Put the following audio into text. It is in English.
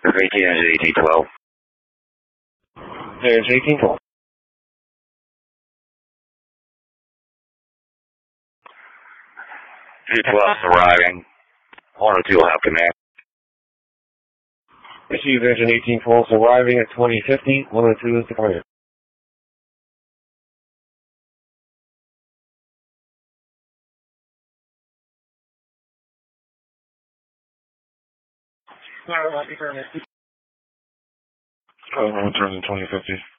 18 engine 1812. There's 1812. 212's arriving. 102 will have command. Received engine 1812's arriving at 2050. 102 is departed. Return to 2050.